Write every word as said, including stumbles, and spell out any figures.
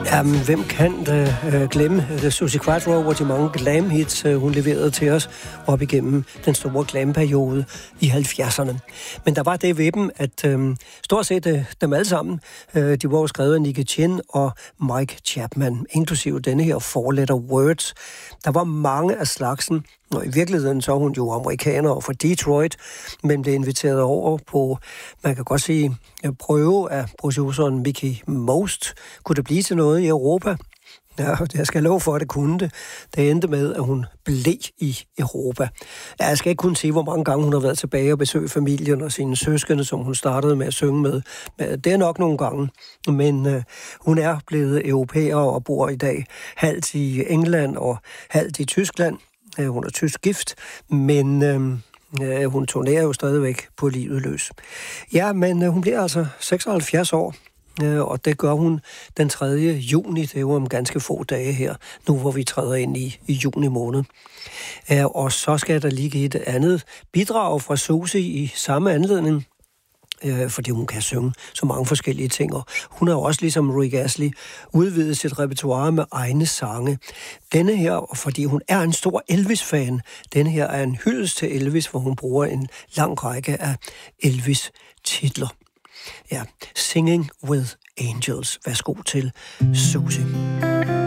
Jamen, hvem kan øh, glemme uh, Suzi Quatro og de mange glam-hits, uh, hun leverede til os op igennem den store glam-periode i halvfjerdserne. Men der var det ved dem, at øh, stort set øh, dem alle sammen, øh, de var jo skrevet af Nicky Chinn og Mike Chapman, inklusive denne her Four Letter Words. Der var mange af slagsen, og i virkeligheden så er hun jo amerikaner fra Detroit, men blev inviteret over på, man kan godt sige, prøve af produceren Mickey Most. Kunne det blive til noget i Europa? Ja, jeg skal love for, at det kunne det. Det endte med, at hun blev i Europa. Ja, jeg skal ikke kunne sige, hvor mange gange hun har været tilbage og besøgt familien og sine søskende, som hun startede med at synge med. Det er nok nogle gange, men øh, hun er blevet europæer og bor i dag halvt i England og halvt i Tyskland. Hun er tysk gift, men øh, hun turnerer jo stadigvæk på livet løs. Ja, men øh, hun bliver altså seksoghalvfjerds år, øh, og det gør hun den tredje juni. Det er jo om ganske få dage her, nu hvor vi træder ind i, i juni måned. Øh, og så skal der lige et andet bidrag fra Suzi i samme anledning, øh, fordi hun kan synge så mange forskellige ting. Og hun har jo også, ligesom Rick Astley, udvidet sit repertoire med egne sange. Denne her, fordi hun er en stor Elvis-fan, denne her er en hyldest til Elvis, hvor hun bruger en lang række af Elvis-titler. Ja, Singing with Angels. Værsgo til Suzi.